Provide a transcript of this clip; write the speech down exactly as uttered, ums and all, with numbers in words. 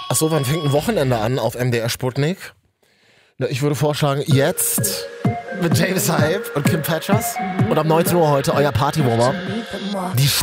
Achso, wann fängt ein Wochenende an auf M D R Sputnik? Na, ich würde vorschlagen, jetzt mit James Hype und Kim Petras. Und ab neunzehn Uhr heute euer Partywurmer. Die